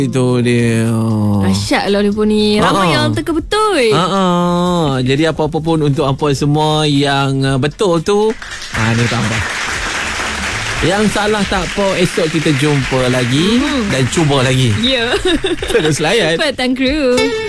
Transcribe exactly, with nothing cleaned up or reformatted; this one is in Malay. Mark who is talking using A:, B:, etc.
A: Itu dia.
B: Asyik lah dia pun ni. Ramai
A: Ha-ha.
B: yang teka betul.
A: Ha-ha. Jadi apa-apa pun untuk apa semua yang uh, betul tu, ha, ni tambah. Yang salah tak apa, esok kita jumpa lagi hmm. dan cuba lagi.
B: Ya. Yeah.
A: Terus layan
B: Petang Crew.